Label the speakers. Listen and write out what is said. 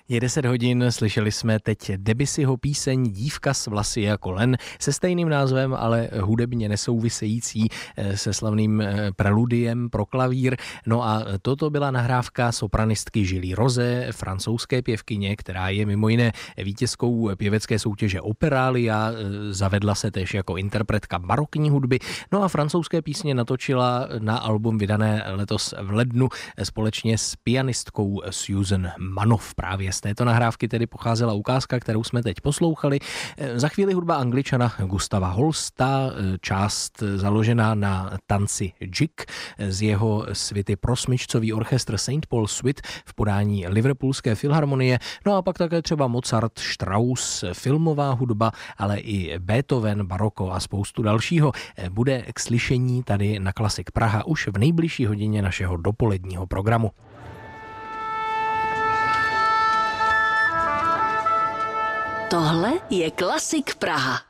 Speaker 1: Je 10 hodin, slyšeli jsme teď Debussyho píseň Dívka s vlasy jako len se stejným názvem, ale hudebně nesouvisející se slavným preludiem pro klavír. No a toto byla nahrávka sopranistky Julie Rose, francouzské pěvkyně, která je mimo jiné vítězkou pěvecké soutěže Operalia, zavedla se též jako interpretka barokní hudby. No a francouzské písně natočila na album vydané letos v lednu společně s pianistkou Susan Manoff. Právě z této nahrávky tedy pocházela ukázka, kterou jsme teď poslouchali. Za chvíli hudba Angličana Gustava Holsta, část založená na tanci jig, z jeho svity pro smyčcový orchestr St. Paul Suite v podání Liverpoolské filharmonie. No a pak také třeba Mozart, Strauss, filmová hudba, ale i Beethoven, baroko a spoustu dalšího bude k slyšení tady na Klasik Praha už v nejbližší hodině našeho dopoledního programu.
Speaker 2: Tohle je Klasik Praha.